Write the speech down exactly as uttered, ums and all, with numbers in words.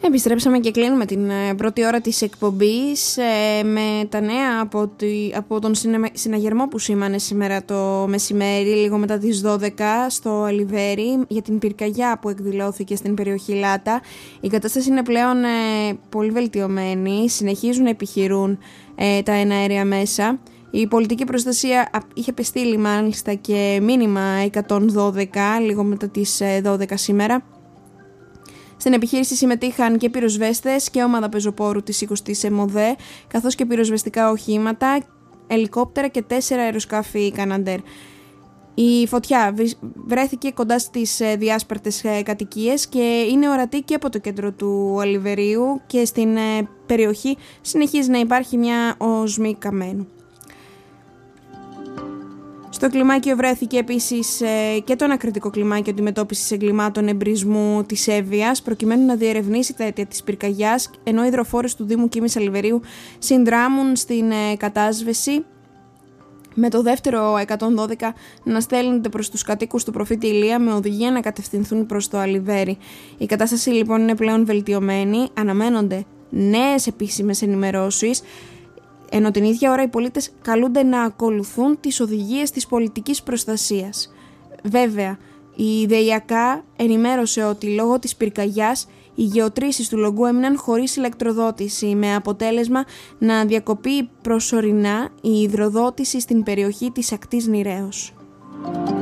Επιστρέψαμε και κλείνουμε την πρώτη ώρα της εκπομπής ε, με τα νέα από, τη, από τον συναγερμό που σήμανε σήμερα το μεσημέρι, λίγο μετά τις δώδεκα, στο Αλιβέρι, για την πυρκαγιά που εκδηλώθηκε στην περιοχή Λάτα. Η κατάσταση είναι πλέον ε, πολύ βελτιωμένη, συνεχίζουν να επιχειρούν ε, τα εναέρια μέσα. Η πολιτική προστασία είχε απεστείλει μάλιστα και μήνυμα εκατόν δώδεκα λίγο μετά τις δώδεκα σήμερα. Στην επιχείρηση συμμετείχαν και πυροσβέστες και ομάδα πεζοπόρου της εικοστής ΕΜΟΔΕ, καθώς και πυροσβεστικά οχήματα, ελικόπτερα και τέσσερα αεροσκάφη Καναντέρ. Η φωτιά βρέθηκε κοντά στις διάσπαρτες κατοικίες και είναι ορατή και από το κέντρο του Αλιβερίου, και στην περιοχή συνεχίζει να υπάρχει μια οσμή καμένου. Στο κλιμάκιο βρέθηκε επίσης ε, και το ανακριτικό κλιμάκιο αντιμετώπισης εγκλημάτων εμπρισμού της Εύβοιας, προκειμένου να διερευνήσει τα αίτια της πυρκαγιάς, ενώ οι υδροφόρες του Δήμου Κίμης Αλιβερίου συνδράμουν στην ε, κατάσβεση, με το δεύτερο εκατόν δώδεκα να στέλνεται προς τους κατοίκους του προφήτη Ηλία με οδηγία να κατευθυνθούν προς το Αλιβέρι. Η κατάσταση λοιπόν είναι πλέον βελτιωμένη, αναμένονται νέες επίσημες ενημερώσεις, ενώ την ίδια ώρα οι πολίτες καλούνται να ακολουθούν τις οδηγίες της πολιτικής προστασίας. Βέβαια, η ΔΕΙΑΚΑ ενημέρωσε ότι λόγω της πυρκαγιάς οι γεωτρήσεις του Λογκού έμειναν χωρίς ηλεκτροδότηση, με αποτέλεσμα να διακοπεί προσωρινά η υδροδότηση στην περιοχή της ακτής Νηρέως.